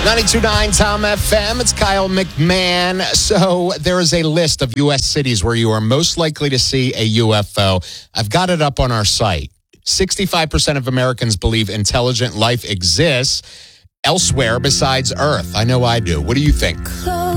92.9 Tom FM. It's Kyle McMahon. So there is a list of U.S. cities where you are most likely to see a UFO. I've got it up on our site. 65% of Americans believe intelligent life exists elsewhere besides Earth. I know I do. What do you think?